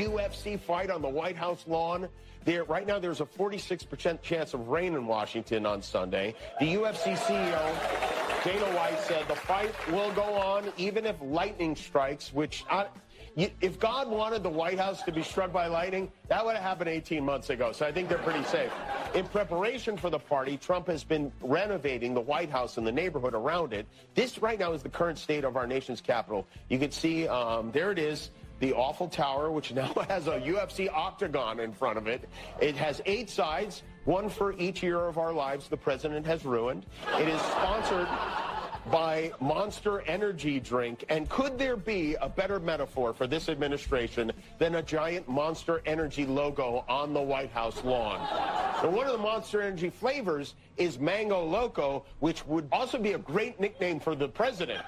UFC fight on the White House lawn. Right now, there's a 46% chance of rain in Washington on Sunday. The UFC CEO, Dana White, said the fight will go on even if lightning strikes, which if God wanted the White House to be struck by lightning, that would have happened 18 months ago. So I think they're pretty safe. In preparation for the party, Trump has been renovating the White House and the neighborhood around it. This right now is the current state of our nation's capital. You can see, there it is. The awful tower, which now has a UFC octagon in front of it. It has 8 sides, one for each year of our lives the president has ruined. It is sponsored by Monster Energy drink. And could there be a better metaphor for this administration than a giant Monster Energy logo on the White House lawn? And one of the Monster Energy flavors is Mango Loco, which would also be a great nickname for the president.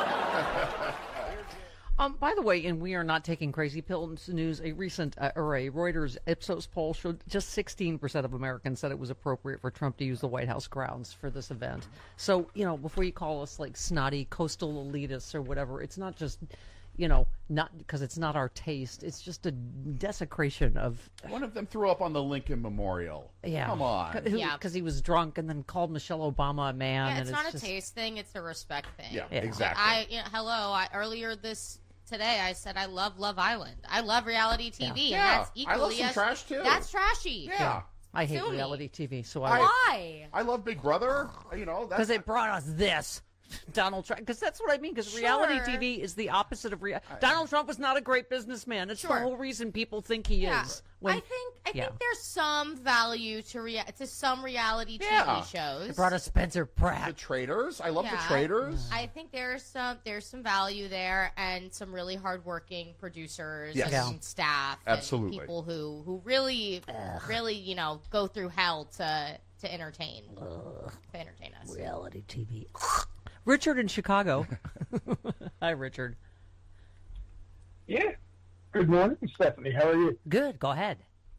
By the way, and we are not taking crazy pills news, a recent or a Reuters Ipsos poll showed just 16% of Americans said it was appropriate for Trump to use the White House grounds for this event. So, before you call us like snotty coastal elitists or whatever, it's not just, not because it's not our taste. It's just a desecration of... One of them threw up on the Lincoln Memorial. Yeah. Come on. Yeah. Because he was drunk and then called Michelle Obama a man. Yeah, and it's not a taste thing. It's a respect thing. Yeah. Exactly. Earlier today I said I love Love Island. I love reality TV. Yeah. And that's equally I love some trash too. That's trashy. Yeah. I hate reality TV. So why? I love Big Brother. Because it brought us this. Donald Trump, because that's what I mean, because reality TV is the opposite of reality. Donald Trump was not a great businessman. It's the whole I think is. I think there's some value to some reality TV shows. It brought us Spencer Pratt. The Traitors. I love the Traitors. I think there's some value there, and some really hardworking producers and staff. Absolutely. And people who really go through hell to entertain us. Reality TV. Richard in Chicago. Hi, Richard. Yeah. Good morning, Stephanie. How are you? Good. Go ahead.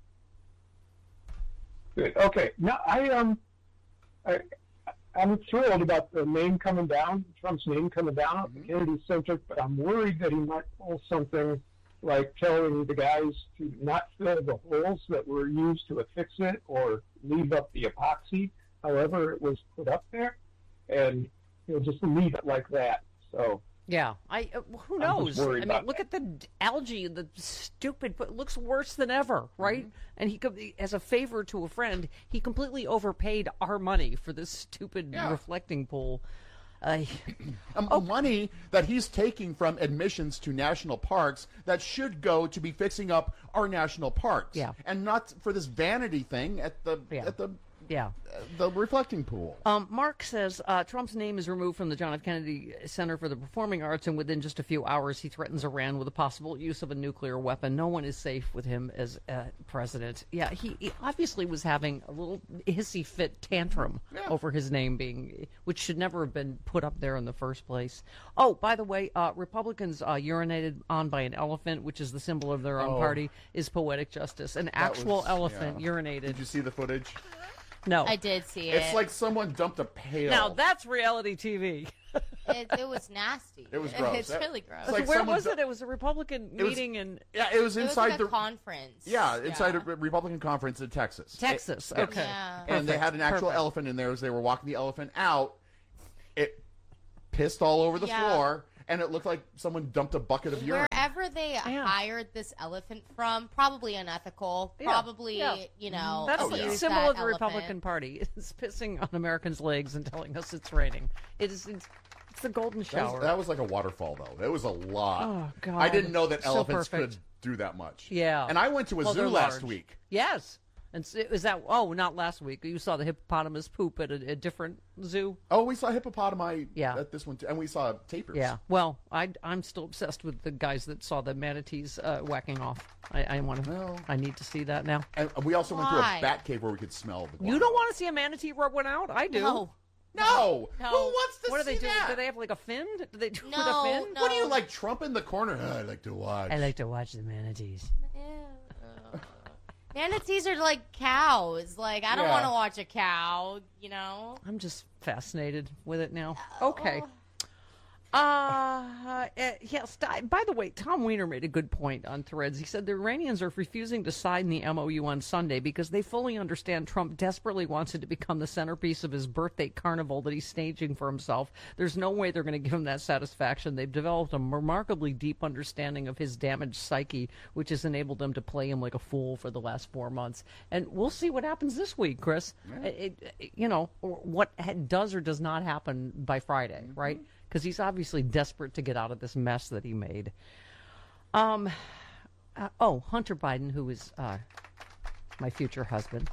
Good. Okay. No, I'm thrilled about the name coming down, Trump's name coming down at the Kennedy Center, but I'm worried that he might pull something like telling the guys to not fill the holes that were used to affix it or leave up the epoxy, however it was put up there, and just leave it like that. So yeah, who knows? I mean, look at the algae, the stupid, but it looks worse than ever, right? And he, as a favor to a friend, he completely overpaid our money for this stupid reflecting pool. Money that he's taking from admissions to national parks that should go to be fixing up our national parks, and not for this vanity thing at the reflecting pool. Mark says Trump's name is removed from the John F. Kennedy Center for the Performing Arts, and within just a few hours he threatens Iran with the possible use of a nuclear weapon. No one is safe with him as president. Yeah, he obviously was having a little hissy fit tantrum over his name being, which should never have been put up there in the first place. Oh, by the way, Republicans urinated on by an elephant, which is the symbol of their own party, is poetic justice. An actual elephant urinated. Did you see the footage? No. I did see it. It's like someone dumped a pail. Now that's reality TV. It was nasty. It was gross. It's really gross. So where was it? It was a Republican meeting in... Yeah, it was inside the conference. Yeah, inside a Republican conference in Texas. Texas, okay. Yeah. And they had an actual elephant in there as they were walking the elephant out. It pissed all over the floor, and it looked like someone dumped a bucket of urine. Wherever they hired this elephant from, probably unethical, probably, That's the symbol of the Republican Party. It's pissing on Americans' legs and telling us it's raining. It's the golden shower. That was like a waterfall, though. It was a lot. Oh, God. I didn't know that elephants could do that much. Yeah. And I went to a zoo last week. Yes. And is that? Oh, not last week. You saw the hippopotamus poop at a different zoo. Oh, we saw hippopotami at this one too, and we saw tapirs. Yeah. Well, I'm still obsessed with the guys that saw the manatees whacking off. I want to. I need to see that now. And we also went to a bat cave where we could smell the. You don't want to see a manatee rub one out? I do. No. Who wants to see that? What do they do? Do they have like a fin? Do they do with a fin? No. What do you like, Trump in the corner? I like to watch. I like to watch the manatees. Manatees are like cows. Like, I don't want to watch a cow, I'm just fascinated with it now. Okay. Yes. By the way, Tom Weiner made a good point on Threads. He said the Iranians are refusing to sign the MOU on Sunday because they fully understand Trump desperately wants it to become the centerpiece of his birthday carnival that he's staging for himself. There's no way they're going to give him that satisfaction. They've developed a remarkably deep understanding of his damaged psyche, which has enabled them to play him like a fool for the last 4 months. And we'll see what happens this week, Chris. Yeah. What does or does not happen by Friday, right? Because he's obviously desperate to get out of this mess that he made. Hunter Biden, who is my future husband,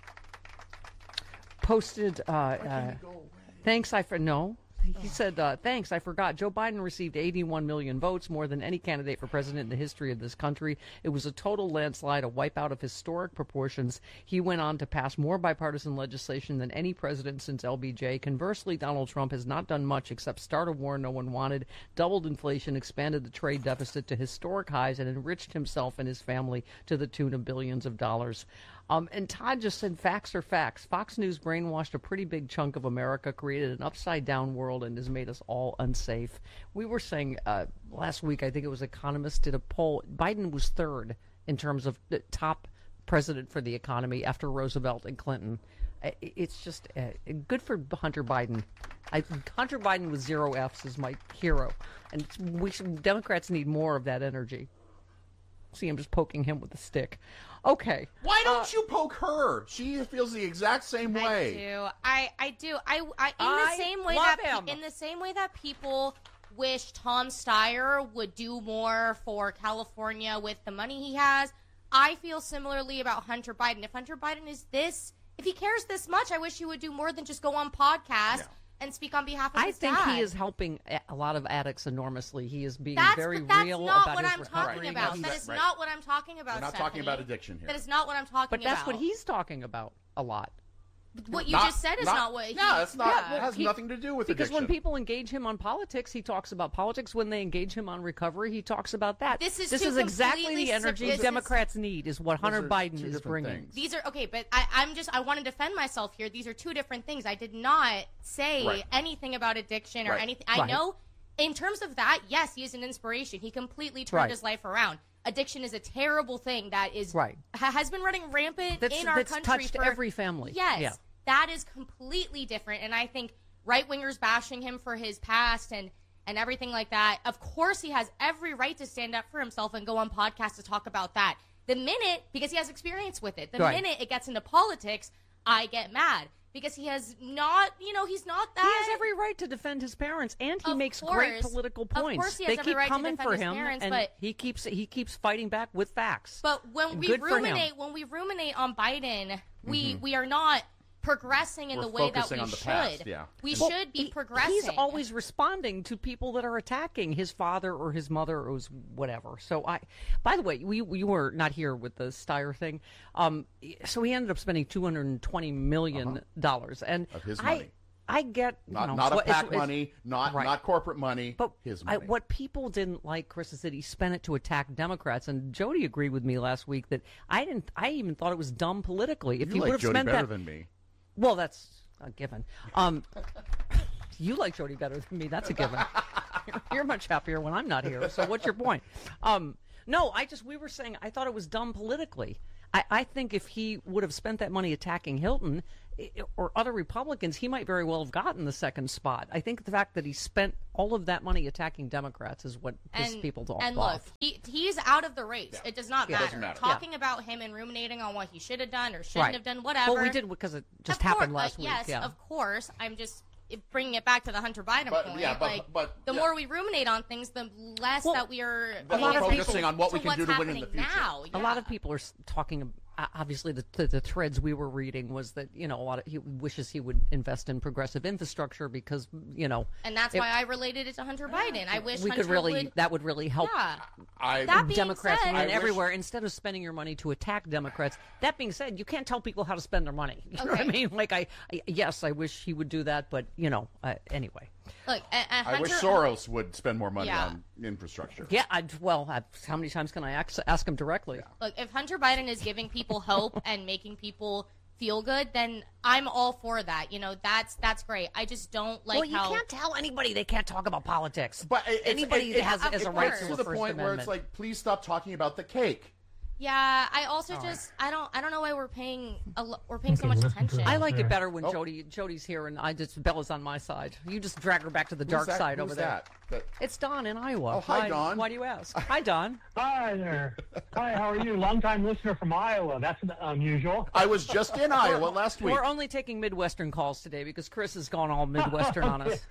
posted, thanks, he said, thanks, I forgot. Joe Biden received 81 million votes, more than any candidate for president in the history of this country. It was a total landslide, a wipeout of historic proportions. He went on to pass more bipartisan legislation than any president since LBJ. Conversely, Donald Trump has not done much except start a war no one wanted, doubled inflation, expanded the trade deficit to historic highs, and enriched himself and his family to the tune of billions of dollars. And Todd just said facts are facts. Fox News brainwashed a pretty big chunk of America, created an upside-down world, and has made us all unsafe. We were saying last week, I think it was Economist did a poll. Biden was third in terms of the top president for the economy after Roosevelt and Clinton. It's just good for Hunter Biden. Hunter Biden with 0 Fs is my hero. And Democrats need more of that energy. See, I'm just poking him with a stick. Okay. Why don't you poke her? She feels the exact same way. I do. In the same way that people wish Tom Steyer would do more for California with the money he has, I feel similarly about Hunter Biden. If Hunter Biden if he cares this much, I wish he would do more than just go on podcasts and speak on behalf of his dad. I think he is helping a lot of addicts enormously. He is being very real about his recovery. That's not what I'm talking about. That is not what I'm talking about, We're not talking about addiction here. That is not what I'm talking about. But that's what he's talking about a lot. What you just said is not what he... No, it's not. It has nothing to do with addiction. Because when people engage him on politics, he talks about politics. When they engage him on recovery, he talks about that. This is exactly the energy Democrats need, is what Hunter Biden is bringing. Things. These are, okay, but I want to defend myself here. These are two different things. I did not say anything about addiction or anything. I know, in terms of that, yes, he is an inspiration. He completely turned his life around. Addiction is a terrible thing that is has been running rampant in our country. Touched every family. Yes, that is completely different. And I think right-wingers bashing him for his past and everything like that, of course he has every right to stand up for himself and go on podcasts to talk about that. The minute, because he has experience with it, minute it gets into politics, I get mad. Because he has not, he's not that. He has every right to defend his parents, and he makes great political points. Of course he has every right to defend his parents, but he keeps fighting back with facts. But when we ruminate on Biden, we are not progressing in the way that we should. Past, we should be progressing. He's always responding to people that are attacking his father or his mother or whatever. So by the way, you were not here with the Steyer thing. So he ended up spending $220 million and of his money. I get not a PAC money, not corporate money, but his money. What people didn't like, Chris, is that he spent it to attack Democrats. And Jody agreed with me last week that I even thought it was dumb politically. If you would have Jody spent better that, than me. Well, that's a given. You like Jody better than me. That's a given. You're much happier when I'm not here. So what's your point? No, we were saying I thought it was dumb politically. I think if he would have spent that money attacking Hilton or other Republicans, he might very well have gotten the second spot. I think the fact that he spent all of that money attacking Democrats is what pisses people off. And look, he's out of the race. It does not matter. Talking about him and ruminating on what he should have done or shouldn't have done, whatever. Well, we did because it just happened last week. Yes, of course. I'm just bringing it back to the Hunter Biden point. The more we ruminate on things, the less that we are focusing on what we can do to win in the future. Now. A lot of people are talking. Obviously, the threads we were reading was that he wishes he would invest in progressive infrastructure because and that's why I related it to Hunter Biden. I wish that would really help. Democrats win everywhere instead of spending your money to attack Democrats. That being said, you can't tell people how to spend their money. You know what I mean? Like yes, I wish he would do that, but anyway. Look, I wish Soros would spend more money on infrastructure. Yeah, how many times can I ask him directly? Look, if Hunter Biden is giving people hope and making people feel good, then I'm all for that. You know, that's great. I just don't like how... Well, you can't tell anybody they can't talk about politics. But anybody has a right to the First point Amendment. Where it's like, please stop talking about the cake. Yeah, I also I don't know why we're paying so much attention. I like it better when Jody's here and Bella's on my side. You just drag her back to the dark side over there. It's Don in Iowa. Oh, hi, Don. Why do you ask? Hi, Don. Hi there. Hi, how are you? Long-time listener from Iowa. That's unusual. I was just in Iowa last week. We're only taking Midwestern calls today because Chris has gone all Midwestern on us.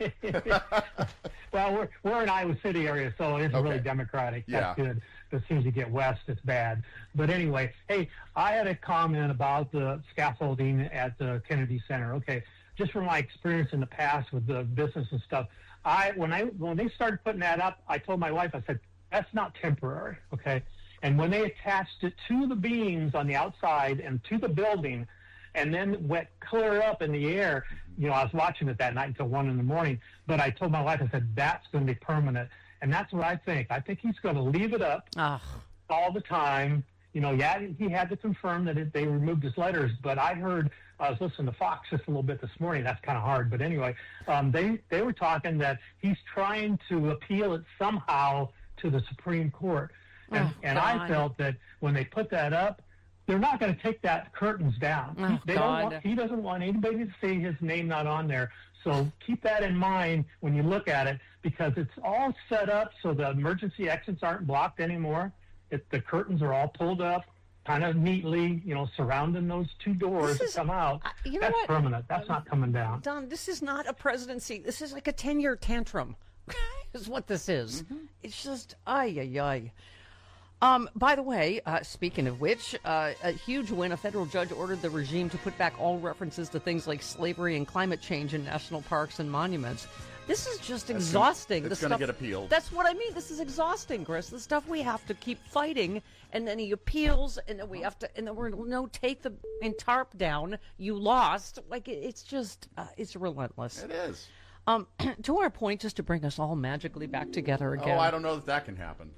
Well, we're in Iowa City area, so it's really Democratic. That's good. As soon as you get west, it's bad. But anyway, hey, I had a comment about the scaffolding at the Kennedy Center. Okay, just from my experience in the past with the business and stuff, when they started putting that up, I told my wife, I said, that's not temporary, okay? And when they attached it to the beams on the outside and to the building, and then went clear up in the air, you know, I was watching it that night until 1 a.m, but I told my wife, I said, that's going to be permanent. And that's what I think. I think he's going to leave it up all the time. You know, he had to confirm that they removed his letters, but I was listening to Fox just a little bit this morning. That's kind of hard. But anyway, they were talking that he's trying to appeal it somehow to the Supreme Court. And I felt that when they put that up, they're not going to take that curtains down. He doesn't want anybody to see his name not on there. So keep that in mind when you look at it, because it's all set up so the emergency exits aren't blocked anymore. The curtains are all pulled up kind of neatly, you know, surrounding those two doors that come out. That's permanent. That's not coming down. Don, this is not a presidency. This is like a 10-year tantrum is what this is. Mm-hmm. It's just, ay. By the way, speaking of which, a huge win. A federal judge ordered the regime to put back all references to things like slavery and climate change in national parks and monuments. This is just exhausting. It's going to get appealed. That's what I mean. This is exhausting, Chris. The stuff we have to keep fighting, and then he appeals, and then we have to, and then we're take the tarp down. You lost. Like it's just, it's relentless. It is. To our point, just to bring us all magically back together again. Oh, I don't know that can happen.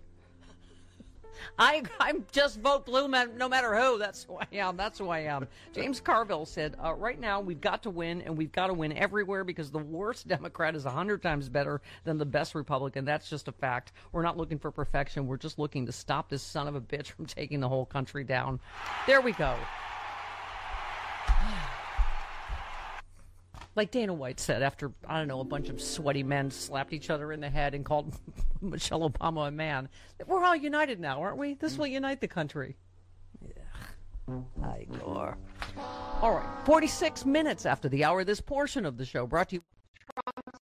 I'm just vote blue, no matter who. That's who I am. That's who I am. James Carville said, right now we've got to win, and we've got to win everywhere because the worst Democrat is 100 times better than the best Republican. That's just a fact. We're not looking for perfection. We're just looking to stop this son of a bitch from taking the whole country down. There we go. Like Dana White said, after, I don't know, a bunch of sweaty men slapped each other in the head and called Michelle Obama a man. We're all united now, aren't we? This will unite the country. Igor. All right, 46 minutes after the hour, this portion of the show brought to you